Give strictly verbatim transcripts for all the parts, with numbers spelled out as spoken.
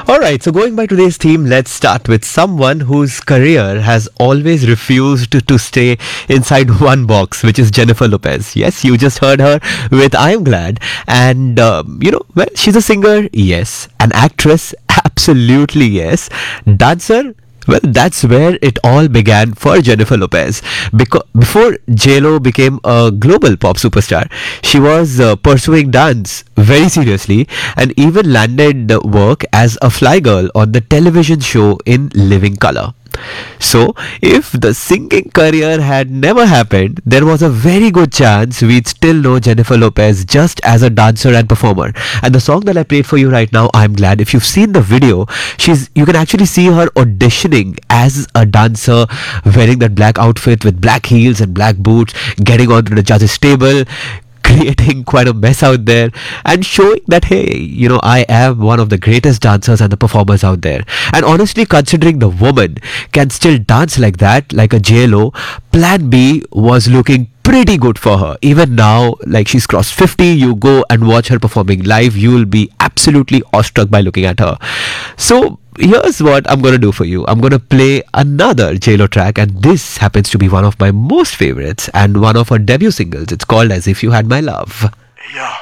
Alright, so going by today's theme, let's start with someone whose career has always refused to, to stay inside one box, which is Jennifer Lopez. Yes, you just heard her with I'm Glad. And, um, you know, well, she's a singer, yes. An actress, absolutely yes. Dancer, well, that's where it all began for Jennifer Lopez. Because before J-Lo became a global pop superstar, she was uh, pursuing dance very seriously and even landed the work as a fly girl on the television show In Living Color. So, if the singing career had never happened, there was a very good chance we'd still know Jennifer Lopez just as a dancer and performer. And the song that I played for you right now, I'm Glad, if you've seen the video, she's you can actually see her auditioning as a dancer, wearing that black outfit with black heels and black boots, getting onto the judges' table, creating quite a mess out there and showing that, hey, you know, I am one of the greatest dancers and the performers out there. And honestly, considering the woman can still dance like that, like a J-Lo, Plan B was looking pretty good for her. Even now, like, she's crossed fifty, you go and watch her performing live, you'll be absolutely awestruck by looking at her. So here's what I'm gonna do for you. I'm gonna play another J-Lo track, and this happens to be one of my most favorites and one of her debut singles. It's called As If You Had My Love. Hey, yo.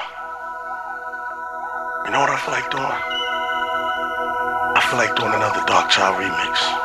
You know what I feel like doing? I feel like doing another Dark Child remix.